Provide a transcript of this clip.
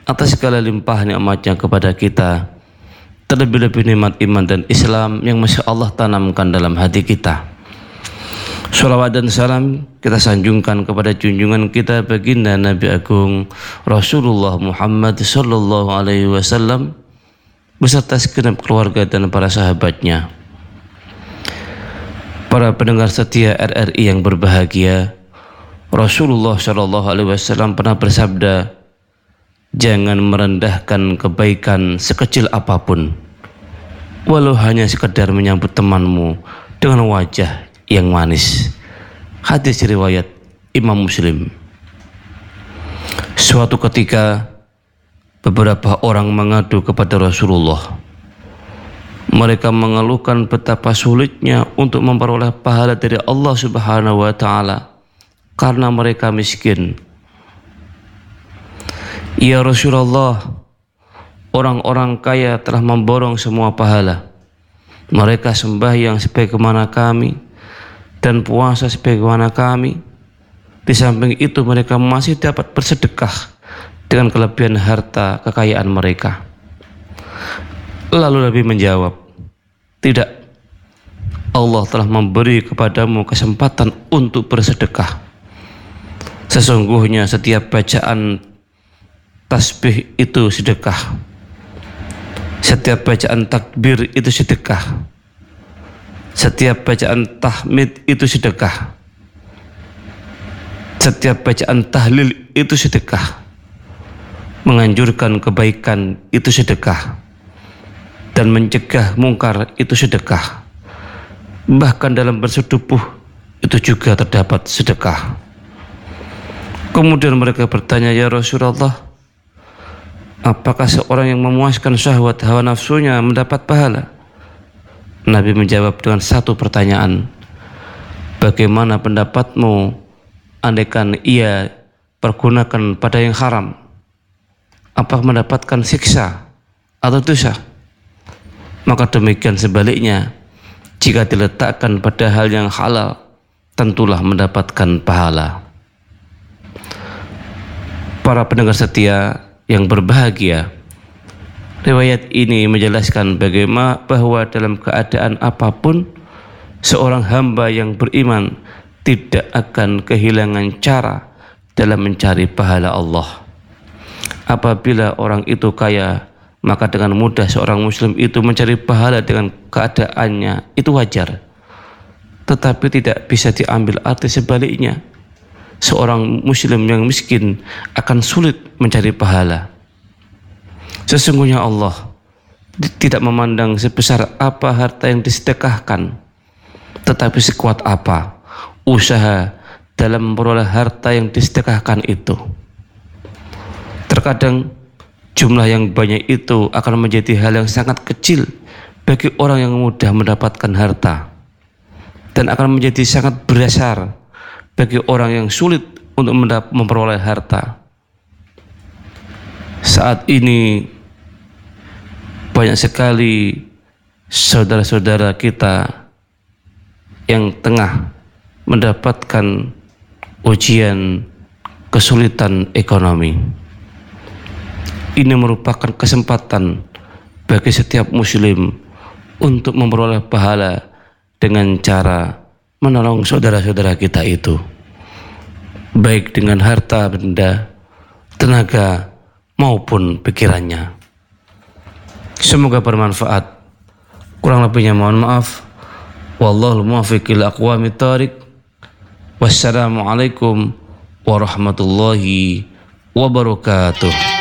atas segala limpah nikmatnya kepada kita, terlebih-lebih nikmat iman dan Islam yang masya Allah tanamkan dalam hati kita. Shalawat dan salam kita sanjungkan kepada junjungan kita baginda Nabi Agung Rasulullah Muhammad sallallahu alaihi wasallam beserta segenap keluarga dan para sahabatnya. Para pendengar setia RRI yang berbahagia, Rasulullah sallallahu alaihi wasallam pernah bersabda, jangan merendahkan kebaikan sekecil apapun, walau hanya sekedar menyambut temanmu dengan wajah yang manis. Hadis riwayat Imam Muslim. Suatu ketika beberapa orang mengadu kepada Rasulullah. Mereka mengeluhkan betapa sulitnya untuk memperoleh pahala dari Allah Subhanahu wa taala karena mereka miskin. Ya Rasulullah, orang-orang kaya telah memborong semua pahala. Mereka sembahyang sebagaimana kami dan puasa sebagaimana kami. Di samping itu mereka masih dapat bersedekah dengan kelebihan harta kekayaan mereka. Lalu Nabi menjawab, tidak, Allah telah memberi kepadamu kesempatan untuk bersedekah. Sesungguhnya setiap bacaan tasbih itu sedekah, setiap bacaan takbir itu sedekah, setiap bacaan tahmid itu sedekah, setiap bacaan tahlil itu sedekah, menganjurkan kebaikan itu sedekah, dan mencegah mungkar itu sedekah. Bahkan dalam bersetubuh itu juga terdapat sedekah. Kemudian mereka bertanya, ya Rasulullah, apakah seorang yang memuaskan syahwat hawa nafsunya mendapat pahala? Nabi menjawab dengan satu pertanyaan, bagaimana pendapatmu andaikan ia pergunakan pada yang haram? Apakah mendapatkan siksa atau dosa? Maka demikian sebaliknya, jika diletakkan pada hal yang halal, tentulah mendapatkan pahala. Para pendengar setia yang berbahagia, riwayat ini menjelaskan bagaimana bahwa dalam keadaan apapun, seorang hamba yang beriman tidak akan kehilangan cara dalam mencari pahala Allah. Apabila orang itu kaya, maka dengan mudah seorang muslim itu mencari pahala dengan keadaannya, itu wajar. Tetapi tidak bisa diambil arti sebaliknya. Seorang muslim yang miskin akan sulit mencari pahala. Sesungguhnya Allah tidak memandang sebesar apa harta yang disedekahkan, tetapi sekuat apa usaha dalam memperoleh harta yang disedekahkan itu. Terkadang jumlah yang banyak itu akan menjadi hal yang sangat kecil bagi orang yang mudah mendapatkan harta, dan akan menjadi sangat besar bagi orang yang sulit untuk memperoleh harta. Saat ini banyak sekali saudara-saudara kita yang tengah mendapatkan ujian kesulitan ekonomi. Ini merupakan kesempatan bagi setiap muslim untuk memperoleh pahala dengan cara menolong saudara-saudara kita itu, baik dengan harta benda, tenaga, maupun pikirannya. Semoga bermanfaat. Kurang lebihnya mohon maaf. Wallahul muwaffiq ila aqwamit thoriq. Wassalamualaikum warahmatullahi wabarakatuh.